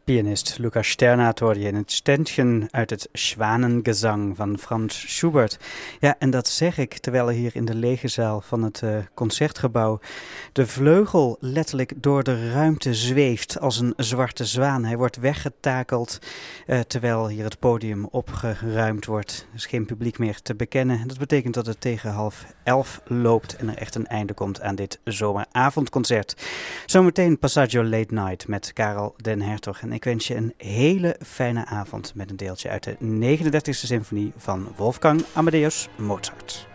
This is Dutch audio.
Pianist Lucas Sternhard hoorde je in het Ständchen uit het Zwanengezang van Franz Schubert. Ja, en dat zeg ik terwijl er hier in de lege zaal van het Concertgebouw de vleugel letterlijk door de ruimte zweeft als een zwarte zwaan. Hij wordt weggetakeld terwijl hier het podium opgeruimd wordt. Er is geen publiek meer te bekennen. Dat betekent dat het tegen 10:30 loopt en er echt een einde komt aan dit zomeravondconcert. Zometeen Passaggio Late Night met Karel den Hertog. En ik wens je een hele fijne avond met een deeltje uit de 39e symfonie van Wolfgang Amadeus Mozart.